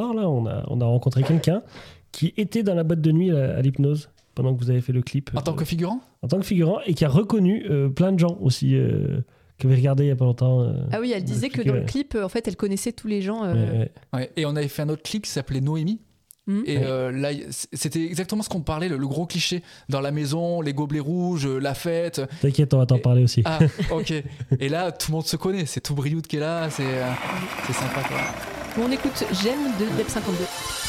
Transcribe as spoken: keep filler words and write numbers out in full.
Alors là, on a, on a rencontré quelqu'un qui était dans la boîte de nuit à, à l'hypnose pendant que vous avez fait le clip. En tant que figurant ? En tant que figurant, et qui a reconnu euh, plein de gens aussi euh, qui avaient regardé il y a pas longtemps. Euh, Ah oui, elle disait que dans ouais. le clip, en fait, elle connaissait tous les gens. Euh... Ouais, ouais. Ouais, et on avait fait un autre clip qui s'appelait Noémie. Mmh. Et euh, là, c'était exactement ce qu'on parlait, le, le gros cliché. Dans la maison, les gobelets rouges, la fête. T'inquiète, on va t'en et... parler aussi. Ah, ok. Et là, tout le monde se connaît. C'est tout Brioude qui est là. C'est, euh, c'est sympa, quoi. Bon, on écoute J'aime de Deb cinquante-deux.